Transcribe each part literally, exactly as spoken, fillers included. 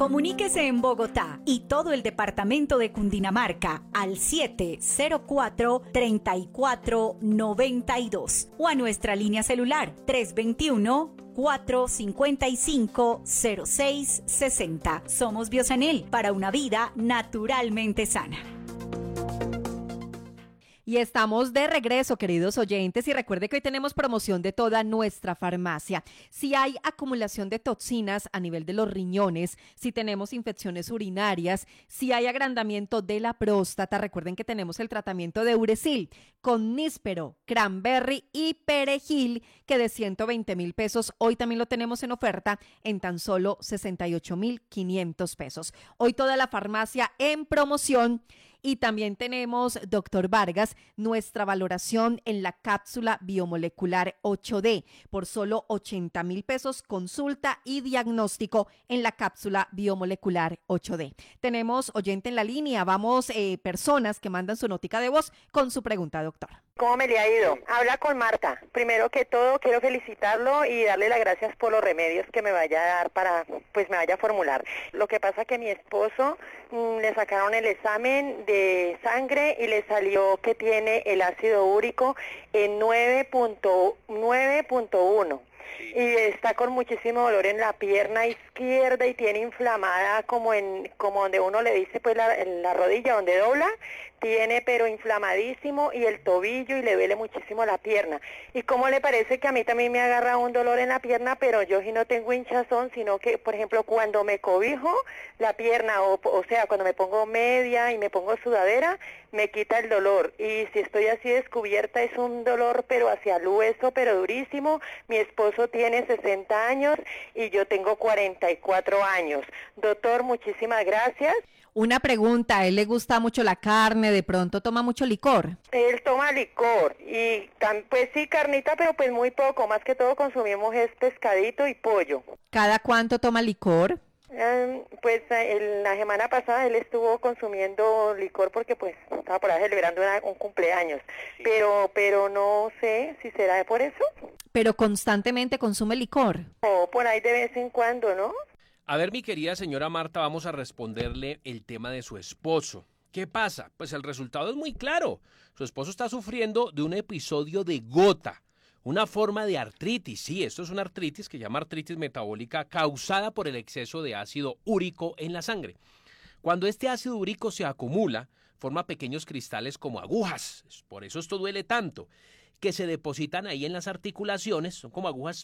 Comuníquese en Bogotá y todo el departamento de Cundinamarca al siete cero cuatro, tres cuatro nueve dos o a nuestra línea celular tres dos uno, cuatro cinco cinco, cero seis seis cero. Somos Biosanel, para una vida naturalmente sana. Y estamos de regreso, queridos oyentes, y recuerde que hoy tenemos promoción de toda nuestra farmacia. Si hay acumulación de toxinas a nivel de los riñones, si tenemos infecciones urinarias, si hay agrandamiento de la próstata, recuerden que tenemos el tratamiento de Uresil con níspero, cranberry y perejil, que de ciento veinte mil pesos, hoy también lo tenemos en oferta en tan solo sesenta y ocho mil quinientos pesos. Hoy toda la farmacia en promoción. Y también tenemos, doctor Vargas, nuestra valoración en la cápsula biomolecular ocho D por solo ochenta mil pesos, consulta y diagnóstico en la cápsula biomolecular ocho D. Tenemos oyente en la línea, vamos, eh, personas que mandan su notica de voz con su pregunta, doctor. ¿Cómo me le ha ido? Habla con Marta. Primero que todo, quiero felicitarlo y darle las gracias por los remedios que me vaya a dar para, pues me vaya a formular. Lo que pasa que a mi esposo mmm, le sacaron el examen de sangre y le salió que tiene el ácido úrico en nueve punto uno. Y está con muchísimo dolor en la pierna izquierda y tiene inflamada como en como donde uno le dice pues la, en la rodilla donde dobla, tiene pero inflamadísimo y el tobillo y le duele muchísimo la pierna. ¿Y cómo le parece que a mí también me agarra un dolor en la pierna, pero yo sí no tengo hinchazón, sino que por ejemplo cuando me cobijo la pierna o, o sea cuando me pongo media y me pongo sudadera me quita el dolor, y si estoy así descubierta es un dolor pero hacia el hueso pero durísimo. Mi esposo tiene sesenta años y yo tengo cuarenta y cuatro años. Doctor, muchísimas gracias. Una pregunta, ¿a él le gusta mucho la carne? ¿De pronto toma mucho licor? Él toma licor y pues sí, carnita, pero pues muy poco. Más que todo consumimos es pescadito y pollo. ¿Cada cuánto toma licor? Um, pues el, la semana pasada él estuvo consumiendo licor porque pues estaba por ahí celebrando una, un cumpleaños, sí. pero pero no sé si será por eso. ¿Pero constantemente consume licor? O por ahí de vez en cuando, ¿no? A ver, mi querida señora Marta, vamos a responderle el tema de su esposo. ¿Qué pasa? Pues el resultado es muy claro. Su esposo está sufriendo de un episodio de gota. Una forma de artritis, sí, esto es una artritis que se llama artritis metabólica causada por el exceso de ácido úrico en la sangre. Cuando este ácido úrico se acumula, forma pequeños cristales como agujas, por eso esto duele tanto, que se depositan ahí en las articulaciones, son como agujas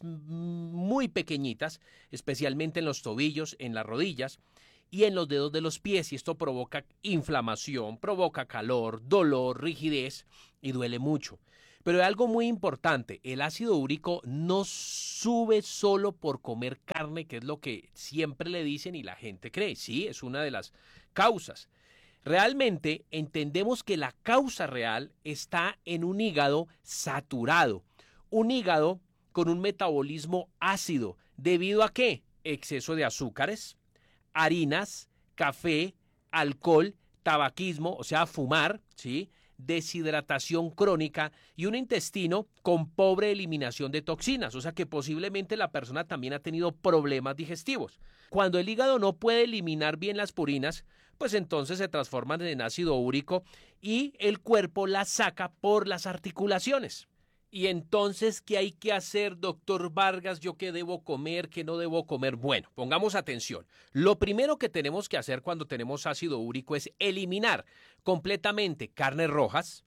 muy pequeñitas, especialmente en los tobillos, en las rodillas y en los dedos de los pies, y esto provoca inflamación, provoca calor, dolor, rigidez y duele mucho. Pero hay algo muy importante, el ácido úrico no sube solo por comer carne, que es lo que siempre le dicen y la gente cree. Sí, es una de las causas. Realmente entendemos que la causa real está en un hígado saturado, un hígado con un metabolismo ácido. ¿Debido a qué? Exceso de azúcares, harinas, café, alcohol, tabaquismo, o sea, fumar, ¿sí?, deshidratación crónica y un intestino con pobre eliminación de toxinas, o sea que posiblemente la persona también ha tenido problemas digestivos. Cuando el hígado no puede eliminar bien las purinas, pues entonces se transforman en ácido úrico y el cuerpo las saca por las articulaciones. Y entonces, ¿qué hay que hacer, doctor Vargas? ¿Yo qué debo comer, qué no debo comer? Bueno, pongamos atención. Lo primero que tenemos que hacer cuando tenemos ácido úrico es eliminar completamente carnes rojas,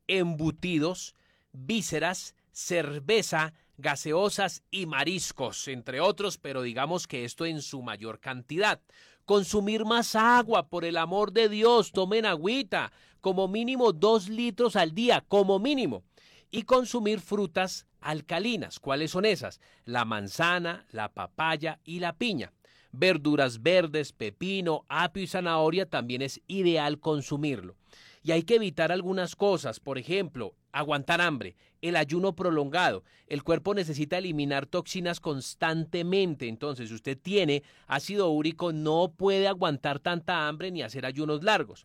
embutidos, vísceras, cerveza, gaseosas y mariscos, entre otros, pero digamos que esto en su mayor cantidad. Consumir más agua, por el amor de Dios, tomen agüita, como mínimo dos litros al día, como mínimo. Y consumir frutas alcalinas. ¿Cuáles son esas? La manzana, la papaya y la piña. Verduras verdes, pepino, apio y zanahoria también es ideal consumirlo. Y hay que evitar algunas cosas, por ejemplo, aguantar hambre, el ayuno prolongado. El cuerpo necesita eliminar toxinas constantemente, entonces si usted tiene ácido úrico no puede aguantar tanta hambre ni hacer ayunos largos.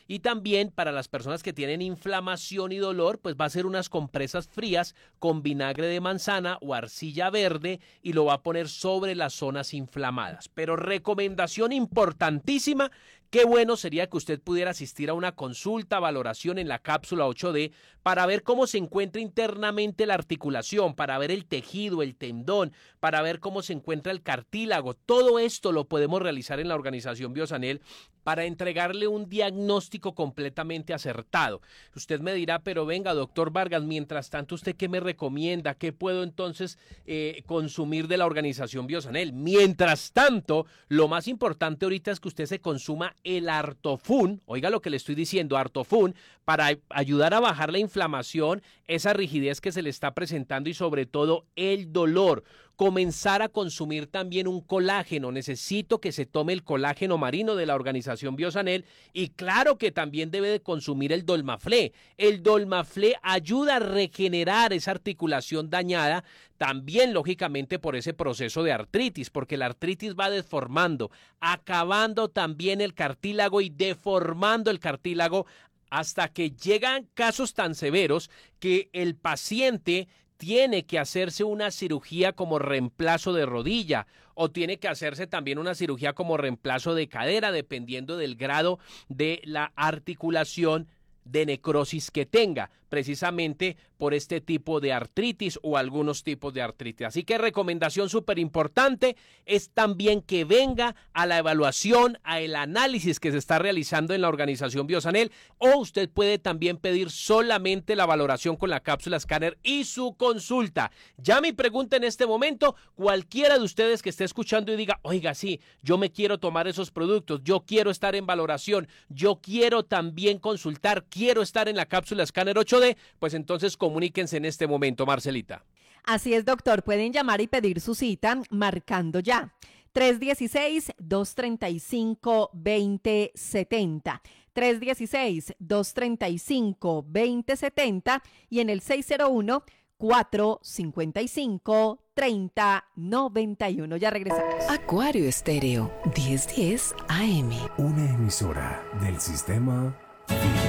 y también para las personas que tienen inflamación y dolor, pues va a hacer unas compresas frías con vinagre de manzana o arcilla verde y lo va a poner sobre las zonas inflamadas. Pero recomendación importantísima, qué bueno sería que usted pudiera asistir a una consulta, valoración en la cápsula ocho D para ver cómo se encuentra internamente la articulación, para ver el tejido, el tendón, para ver cómo se encuentra el cartílago. Todo esto lo podemos realizar en la organización Biosanel para entregarle un diagnóstico completamente acertado. Usted me dirá, pero venga, doctor Vargas, mientras tanto, ¿usted qué me recomienda? ¿Qué puedo entonces eh, consumir de la organización Biosanel? Mientras tanto, lo más importante ahorita es que usted se consuma el Artofun, oiga lo que le estoy diciendo, Artofun, para ayudar a bajar la inflamación, esa rigidez que se le está presentando y sobre todo el dolor. Comenzar a consumir también un colágeno. Necesito que se tome el colágeno marino de la organización Biosanel y claro que también debe de consumir el Dolmaflé. El Dolmaflé ayuda a regenerar esa articulación dañada, también lógicamente por ese proceso de artritis, porque la artritis va deformando, acabando también el cartílago y deformando el cartílago hasta que llegan casos tan severos que el paciente tiene que hacerse una cirugía como reemplazo de rodilla o tiene que hacerse también una cirugía como reemplazo de cadera, dependiendo del grado de la articulación de necrosis que tenga, precisamente por este tipo de artritis o algunos tipos de artritis. Así que recomendación súper importante es también que venga a la evaluación, a el análisis que se está realizando en la organización Biosanel, o usted puede también pedir solamente la valoración con la cápsula escáner y su consulta. Ya mi pregunta en este momento, cualquiera de ustedes que esté escuchando y diga, oiga, sí, yo me quiero tomar esos productos, yo quiero estar en valoración, yo quiero también consultar, quiero estar en la cápsula escáner ocho D, pues entonces comuníquense en este momento, Marcelita. Así es, doctor. Pueden llamar y pedir su cita marcando ya. tres uno seis, dos tres cinco, dos cero siete cero. tres uno seis, dos tres cinco, dos cero siete cero y en el seis cero uno, cuatro cinco cinco, tres cero nueve uno. Ya regresamos. Acuario Estéreo, diez diez A M. Una emisora del sistema Vida.